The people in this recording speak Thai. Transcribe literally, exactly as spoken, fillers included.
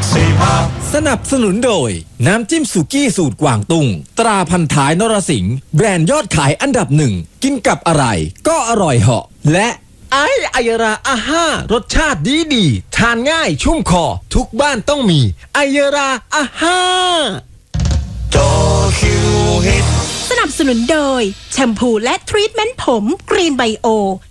สนับสนุนโดยน้ำจิ้มสุกี้สูตรกวางตุ้งตราพันท้ายนรสิงห์แบรนด์ยอดขายอันดับหนึ่งกินกับอะไรก็อร่อยเหาะและไอไอยราอาห้ารสชาติดีดีทานง่ายชุ่มคอทุกบ้านต้องมีไอยราอาห้าโตคิวฮิตสนับสนุนโดยแชมพูและทรีทเมนต์ผมกรีนไบโอ